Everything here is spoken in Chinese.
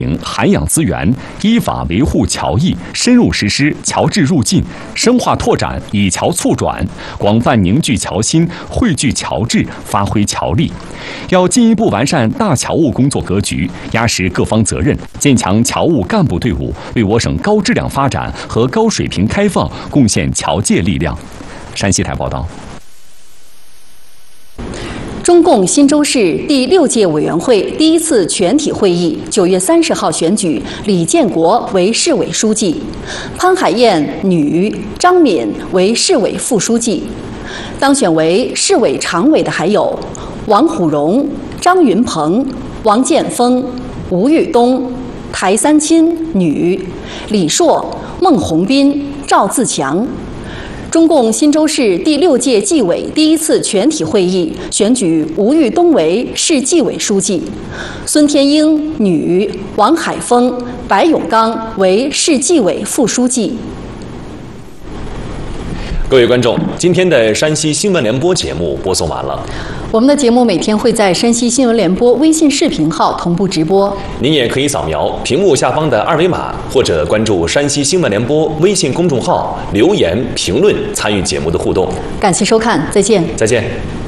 涵养资源，依法维护侨益，深入实施侨治入境，深化拓展以侨促转，广泛凝聚侨心，汇聚侨智，发挥侨力。要进一步完善大侨务工作格局，压实各方责任，建强侨务干部队伍，为我省高质量发展和高水平开放贡献侨界力量。山西台报道。 中共新州市第6届委员会第1次全体会议9月30号选举李建国为市委书记，潘海燕女、张敏为市委副书记。当选为市委常委的还有王虎荣、张云鹏、王建峰、吴玉东、台三钦女、李硕、孟宏斌、赵自强。中共新州市第6届纪委第1次全体会议选举吴玉东为市纪委书记，孙天英女、王海峰、白永刚为市纪委副书记。 各位观众，今天的山西新闻联播节目播送完了。 我们的节目每天会在山西新闻联播微信视频号同步直播， 您也可以扫描屏幕下方的2维码，或者关注山西新闻联播微信公众号留言评论参与节目的互动。 感谢收看，再见。 再见。